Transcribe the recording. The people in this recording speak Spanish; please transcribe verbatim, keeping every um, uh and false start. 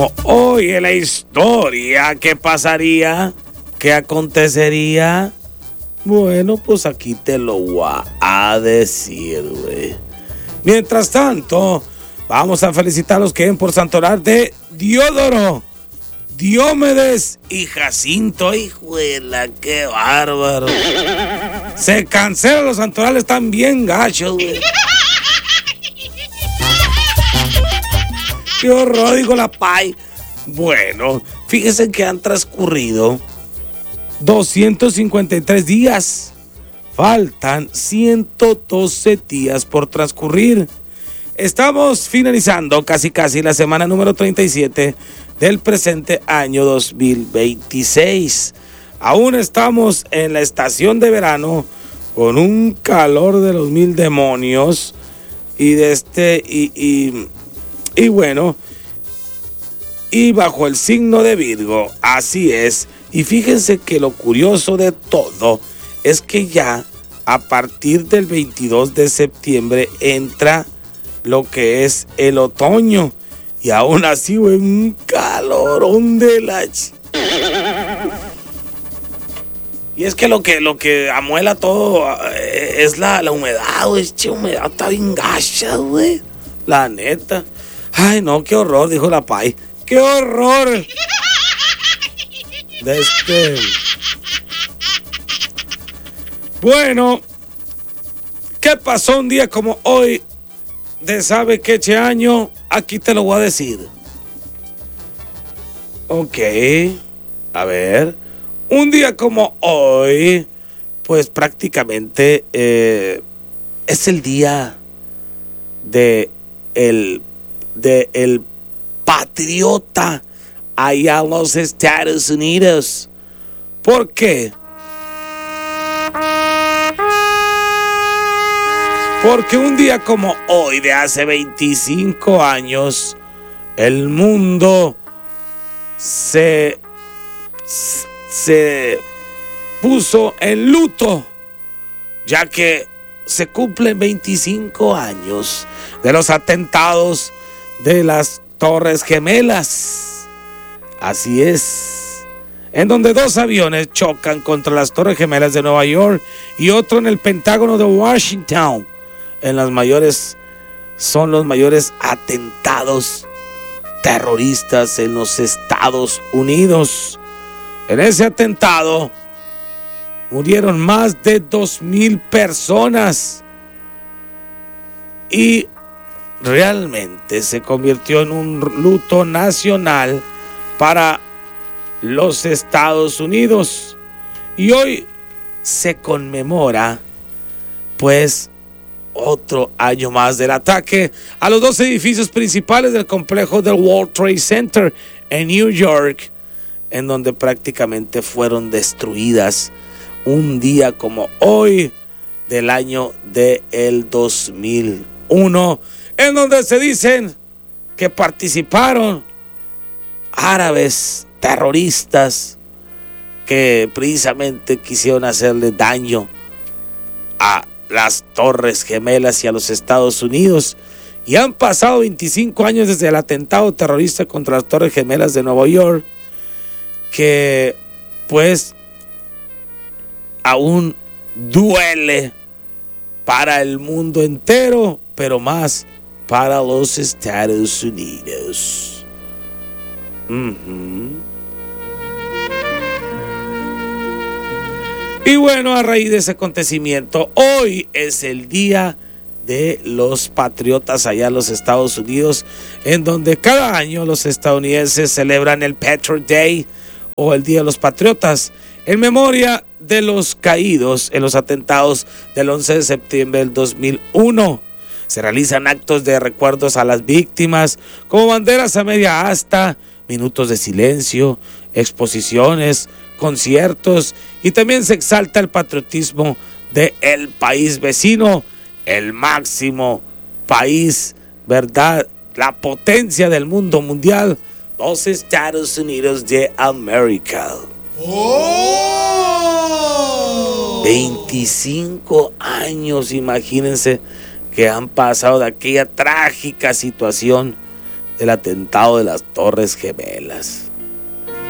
Hoy en la historia, ¿qué pasaría? ¿Qué acontecería? Bueno, pues aquí te lo voy a decir, güey. Mientras tanto, vamos a felicitar a los que ven por santoral de Diodoro, Diomedes y Jacinto. Hijuela, qué bárbaro. Se cancelan los santorales, tan bien gachos, güey. Qué horror, dijo la Pai. Bueno, fíjense que han transcurrido doscientos cincuenta y tres días. Faltan ciento doce días por transcurrir. Estamos finalizando casi casi la semana número treinta y siete del presente año dos mil veintiséis. Aún estamos en la estación de verano con un calor de los mil demonios y de este y, y, y bueno, y bajo el signo de Virgo, así es. Y fíjense que lo curioso de todo es que ya a partir del veintidós de septiembre entra lo que es el otoño. Y aún así, güey, un calorón de la... Ch... Y es que lo que, lo que amuela todo es la, la humedad, güey. Che, humedad está bien gacha, güey. La neta. Ay, no, qué horror, dijo la Pai. ¡Qué horror! De este... Bueno, ¿qué pasó un día como hoy de sabe qué che año? Aquí te lo voy a decir. Ok, a ver. Un día como hoy, pues prácticamente eh, es el día de el, de el patriota allá en los Estados Unidos. ¿Por qué? Porque un día como hoy de hace veinticinco años, el mundo se, se puso en luto, ya que se cumplen veinticinco años de los atentados de las Torres Gemelas. Así es, en donde dos aviones chocan contra las Torres Gemelas de Nueva York y otro en el Pentágono de Washington. En las mayores, son los mayores atentados terroristas en los Estados Unidos. En ese atentado murieron más de dos mil personas y realmente se convirtió en un luto nacional para los Estados Unidos. Y hoy se conmemora, pues, otro año más del ataque a los dos edificios principales del complejo del World Trade Center en New York, en donde prácticamente fueron destruidas un día como hoy del año del dos mil uno, en donde se dicen que participaron árabes terroristas que precisamente quisieron hacerle daño a las Torres Gemelas y a los Estados Unidos. Y han pasado veinticinco años desde el atentado terrorista contra las Torres Gemelas de Nueva York, que pues aún duele para el mundo entero, pero más para los Estados Unidos. Uh-huh. Y bueno, a raíz de ese acontecimiento, hoy es el día de los patriotas allá en los Estados Unidos, en donde cada año los estadounidenses celebran el Patriot Day o el Día de los Patriotas, en memoria de los caídos en los atentados del once de septiembre del dos mil uno. Se realizan actos de recuerdos a las víctimas, como banderas a media asta, minutos de silencio, exposiciones, conciertos, y también se exalta el patriotismo del país vecino, el máximo país, ¿verdad? La potencia del mundo mundial, los Estados Unidos de América. ¡Oh! veinticinco años, imagínense, que han pasado de aquella trágica situación del atentado de las Torres Gemelas.